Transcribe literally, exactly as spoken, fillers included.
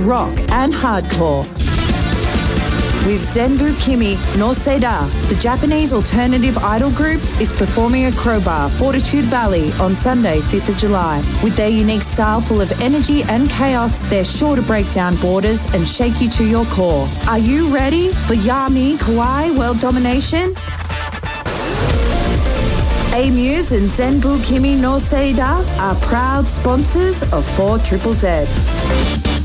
rock and hardcore. With Zenbu Kimi no Seida, the Japanese alternative idol group is performing at Crowbar, Fortitude Valley on Sunday, fifth of July. With their unique style full of energy and chaos, they're sure to break down borders and shake you to your core. Are you ready for Yami Kawaii world domination? A-Muse and Zenbu Kimi no Seida are proud sponsors of four triple Z.